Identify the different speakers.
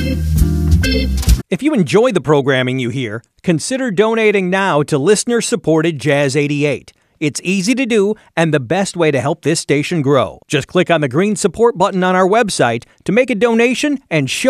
Speaker 1: If you enjoy the programming you hear, consider donating now to listener-supported Jazz 88. It's easy to do and the best way to help this station grow. Just click on the green support button on our website to make a donation and show